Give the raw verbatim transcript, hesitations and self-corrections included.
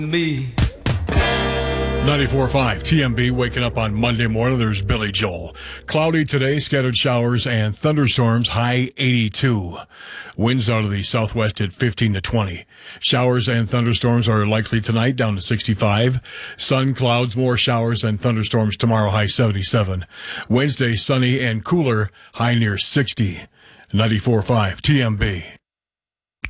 Me. ninety-four point five T M B, waking up on Monday morning. There's Billy Joel. Cloudy today, scattered showers and thunderstorms, high eighty-two. Winds out of the southwest at fifteen to twenty. Showers and thunderstorms are likely tonight, down to sixty-five. Sun, clouds, more showers and thunderstorms tomorrow, high seventy-seven. Wednesday, sunny and cooler, high near sixty. ninety-four point five T M B.